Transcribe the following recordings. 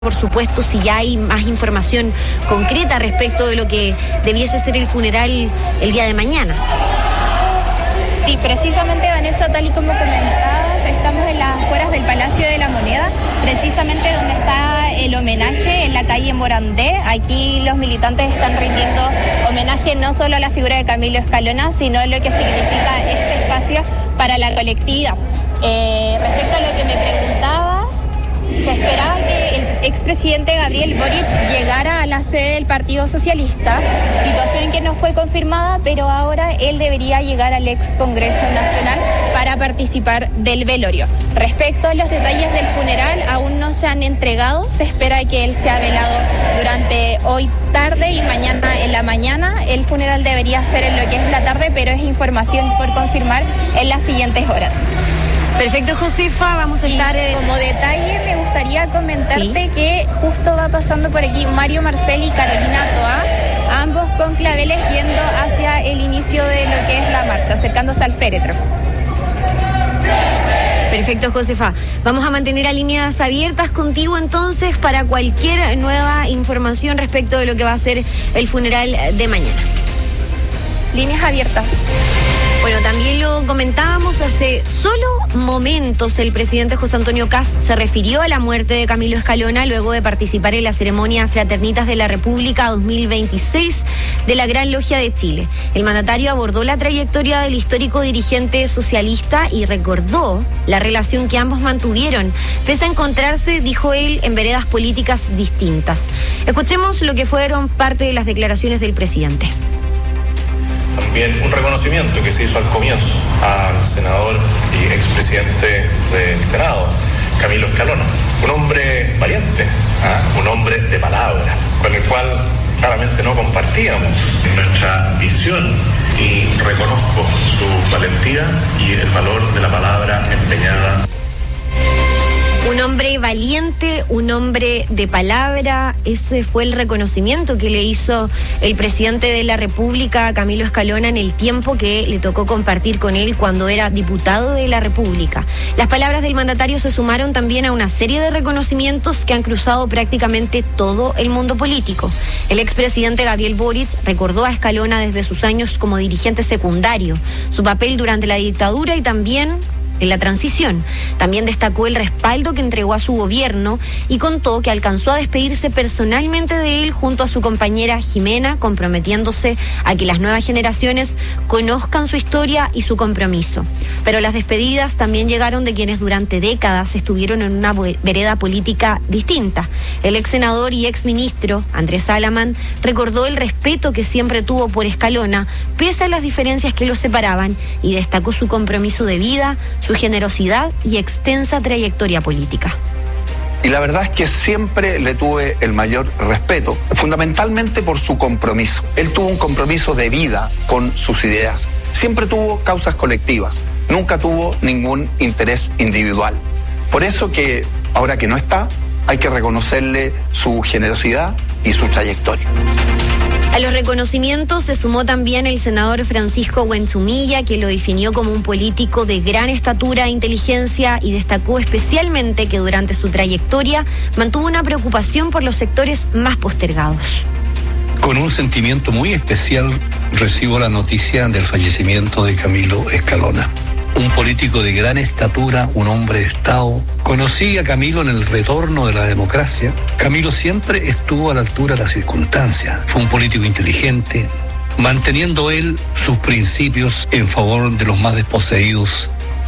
por supuesto, si ya hay más información concreta respecto de lo que debiese ser el funeral el día de mañana. Sí, precisamente, Vanessa, tal y como comentabas, estamos en las afueras del Palacio de la Moneda, precisamente donde está el homenaje en la calle Morandé. Aquí los militantes están rindiendo homenaje no solo a la figura de Camilo Escalona, sino a lo que significa este espacio para la colectividad. Respecto a lo que me preguntabas, se esperaba que el expresidente Gabriel Boric llegara a la sede del Partido Socialista, situación que no fue confirmada, pero ahora él debería llegar al ex Congreso Nacional para participar del velorio. Respecto a los detalles del funeral, aún no se han entregado, se espera que él sea velado durante hoy tarde y mañana en la mañana. El funeral debería ser en lo que es la tarde, pero es información por confirmar en las siguientes horas. Perfecto, Josefa, vamos a estar... Como detalle me gustaría comentarte que justo va pasando por aquí Mario Marcel y Carolina Toá, ambos con claveles yendo hacia el inicio de lo que es la marcha, acercándose al féretro. Perfecto, Josefa. Vamos a mantener líneas abiertas contigo entonces para cualquier nueva información respecto de lo que va a ser el funeral de mañana. Líneas abiertas. Bueno, también lo comentábamos hace solo momentos. El presidente José Antonio Kast se refirió a la muerte de Camilo Escalona luego de participar en la ceremonia Fraternitas de la República 2026 de la Gran Logia de Chile. El mandatario abordó la trayectoria del histórico dirigente socialista y recordó la relación que ambos mantuvieron, pese a encontrarse, dijo él, en veredas políticas distintas. Escuchemos lo que fueron parte de las declaraciones del presidente. También un reconocimiento que se hizo al comienzo al senador y expresidente del Senado, Camilo Escalona. Un hombre valiente, un hombre de palabra, con el cual claramente no compartíamos nuestra visión, y reconozco su valentía y el valor de la palabra empeñada. Un hombre valiente, un hombre de palabra, ese fue el reconocimiento que le hizo el presidente de la República a Camilo Escalona en el tiempo que le tocó compartir con él cuando era diputado de la República. Las palabras del mandatario se sumaron también a una serie de reconocimientos que han cruzado prácticamente todo el mundo político. El expresidente Gabriel Boric recordó a Escalona desde sus años como dirigente secundario, su papel durante la dictadura y también en la transición. También destacó el respaldo que entregó a su gobierno y contó que alcanzó a despedirse personalmente de él junto a su compañera Jimena, comprometiéndose a que las nuevas generaciones conozcan su historia y su compromiso. Pero las despedidas también llegaron de quienes durante décadas estuvieron en una vereda política distinta. El ex senador y ex ministro Andrés Salamán recordó el respeto que siempre tuvo por Escalona, pese a las diferencias que los separaban, y destacó su compromiso de vida, su generosidad y extensa trayectoria política. Y la verdad es que siempre le tuve el mayor respeto, fundamentalmente por su compromiso. Él tuvo un compromiso de vida con sus ideas. Siempre tuvo causas colectivas, nunca tuvo ningún interés individual. Por eso que ahora que no está, hay que reconocerle su generosidad y su trayectoria. A los reconocimientos se sumó también el senador Francisco Huentzumilla, que lo definió como un político de gran estatura e inteligencia y destacó especialmente que durante su trayectoria mantuvo una preocupación por los sectores más postergados. Con un sentimiento muy especial recibo la noticia del fallecimiento de Camilo Escalona. Un político de gran estatura, un hombre de Estado. Conocí a Camilo en el retorno de la democracia. Camilo siempre estuvo a la altura de las circunstancias. Fue un político inteligente, manteniendo él sus principios en favor de los más desposeídos.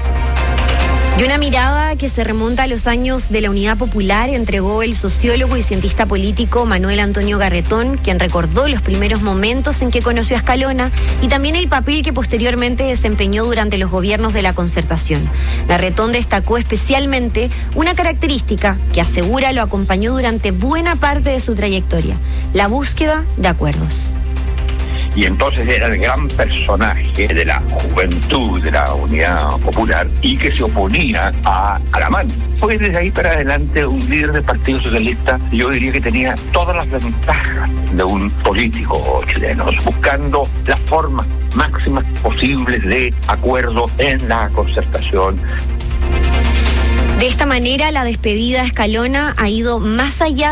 Y una mirada que se remonta a los años de la Unidad Popular entregó el sociólogo y cientista político Manuel Antonio Garretón, quien recordó los primeros momentos en que conoció a Escalona y también el papel que posteriormente desempeñó durante los gobiernos de la Concertación. Garretón destacó especialmente una característica que asegura lo acompañó durante buena parte de su trayectoria: la búsqueda de acuerdos. Y entonces era el gran personaje de la juventud de la Unidad Popular y que se oponía a Alamán. Fue desde ahí para adelante un líder del Partido Socialista, yo diría que tenía todas las ventajas de un político chileno, buscando las formas máximas posibles de acuerdo en la Concertación. De esta manera, la despedida a Escalona ha ido más allá